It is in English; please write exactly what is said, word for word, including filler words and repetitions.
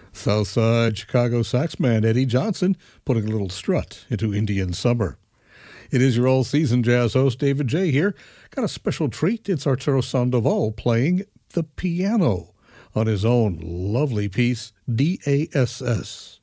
Southside Chicago saxman Eddie Johnson putting a little strut into Indian summer. It is your all-season jazz host, David J. here. Got a special treat. It's Arturo Sandoval playing the piano on his own lovely piece, D A S S.